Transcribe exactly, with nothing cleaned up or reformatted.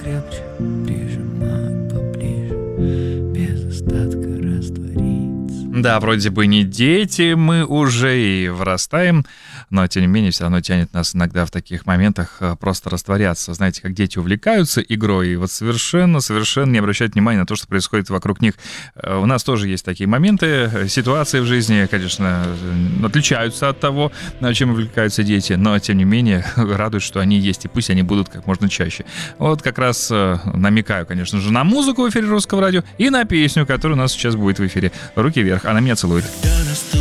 покрепче прижимают поближе, без остатка раствориться. Да, вроде бы не дети, мы уже и вырастаем, но тем не менее все равно тянет нас иногда в таких моментах э, просто растворяться. Знаете, как дети увлекаются игрой и вот совершенно, совершенно не обращают внимания на то, что происходит вокруг них. Э, У нас тоже есть такие моменты, э, ситуации в жизни, конечно, э, отличаются от того, э, чем увлекаются дети, но тем не менее радует, что они есть, и пусть они будут как можно чаще. Вот как раз э, намекаю, конечно же, на музыку в эфире Русского радио и на песню, которая у нас сейчас будет в эфире. Руки вверх, она меня целует. Когда наступит